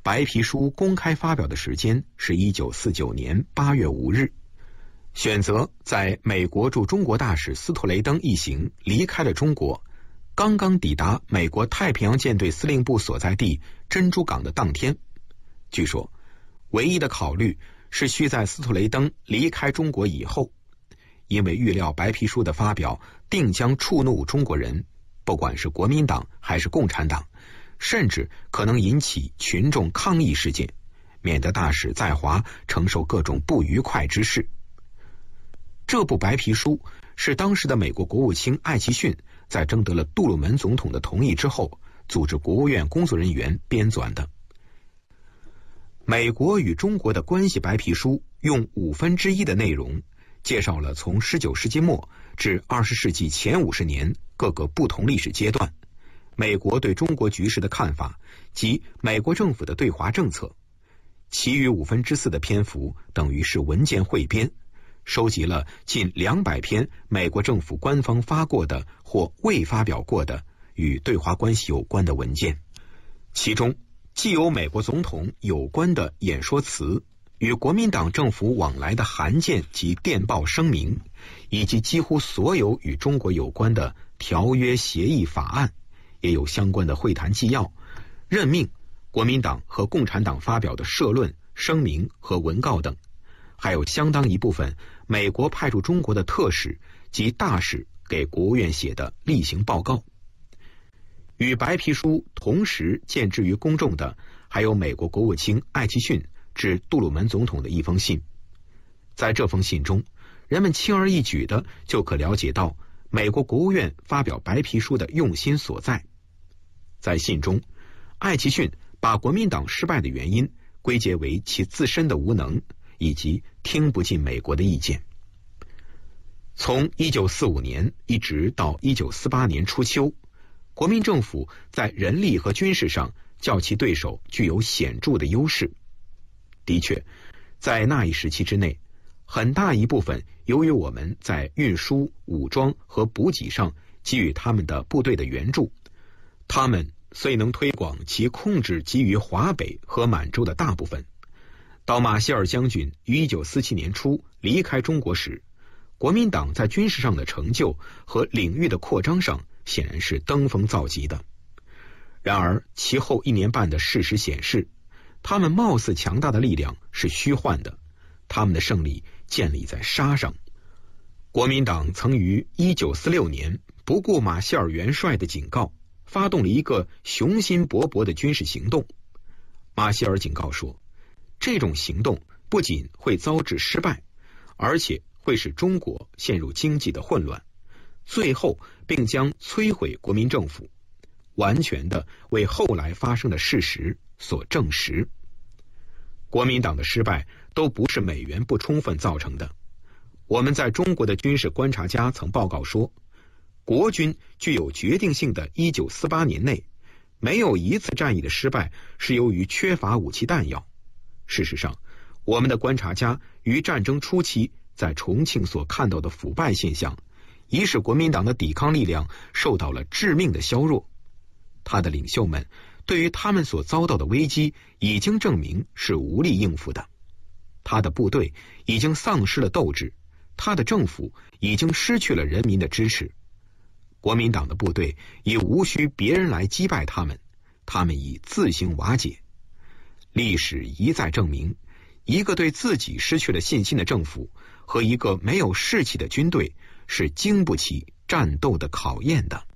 白皮书公开发表的时间是1949年8月5日，选择在美国驻中国大使斯托雷登一行离开了中国，刚刚抵达美国太平洋舰队司令部所在地珍珠港的当天。据说唯一的考虑是需在斯托雷登离开中国以后，因为预料白皮书的发表定将触怒中国人，不管是国民党还是共产党，甚至可能引起群众抗议事件，免得大使在华承受各种不愉快之事。这部白皮书是当时的美国国务卿艾奇逊在征得了杜鲁门总统的同意之后，组织国务院工作人员编纂的。美国与中国的关系白皮书用1/5的内容介绍了从19世纪末至20世纪前50年各个不同历史阶段美国对中国局势的看法及美国政府的对华政策，其余4/5的篇幅等于是文件汇编，收集了近200篇美国政府官方发过的或未发表过的与对华关系有关的文件，其中既有美国总统有关的演说词，与国民党政府往来的函件及电报声明，以及几乎所有与中国有关的条约协议法案，也有相关的会谈纪要、任命、国民党和共产党发表的社论、声明和文告等，还有相当一部分美国派驻中国的特使及大使给国务院写的例行报告。与白皮书同时见之于公众的，还有美国国务卿艾奇逊致杜鲁门总统的一封信。在这封信中，人们轻而易举的就可了解到美国国务院发表白皮书的用心所在。在信中，艾奇逊把国民党失败的原因归结为其自身的无能，以及听不进美国的意见。从1945年一直到1948年初秋，国民政府在人力和军事上较其对手具有显著的优势。的确，在那一时期之内，很大一部分由于我们在运输、武装和补给上给予他们的部队的援助，他们虽能推广其控制基于华北和满洲的大部分。到马歇尔将军于1947年初离开中国时，国民党在军事上的成就和领域的扩张上显然是登峰造极的。然而其后1年半的事实显示，他们貌似强大的力量是虚幻的，他们的胜利建立在沙上。国民党曾于1946年不顾马歇尔元帅的警告，发动了一个雄心勃勃的军事行动。马歇尔警告说，这种行动不仅会遭致失败，而且会使中国陷入经济的混乱，最后并将摧毁国民政府，完全的为后来发生的事实所证实。国民党的失败都不是美元不充分造成的。我们在中国的军事观察家曾报告说，国军具有决定性的1948年内，没有一次战役的失败是由于缺乏武器弹药。事实上，我们的观察家于战争初期在重庆所看到的腐败现象，已使国民党的抵抗力量受到了致命的削弱。他的领袖们对于他们所遭到的危机已经证明是无力应付的，他的部队已经丧失了斗志，他的政府已经失去了人民的支持。国民党的部队已无需别人来击败他们，他们已自行瓦解。历史一再证明，一个对自己失去了信心的政府和一个没有士气的军队是经不起战斗的考验的。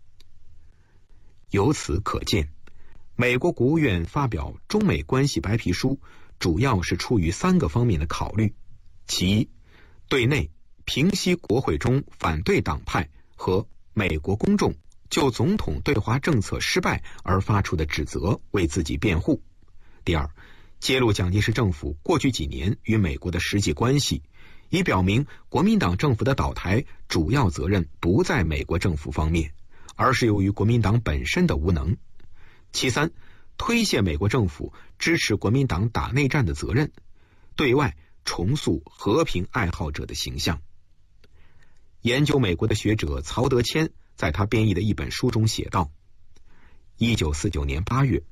由此可见，美国国务院发表中美关系白皮书主要是出于3个方面的考虑。其一，对内平息国会中反对党派和美国公众就总统对华政策失败而发出的指责为自己辩护。第二，揭露蒋介石政府过去几年与美国的实际关系，以表明国民党政府的倒台主要责任不在美国政府方面，而是由于国民党本身的无能。其三，推卸美国政府支持国民党打内战的责任，对外重塑和平爱好者的形象。研究美国的学者曹德谦在他编译的一本书中写道，1949年8月，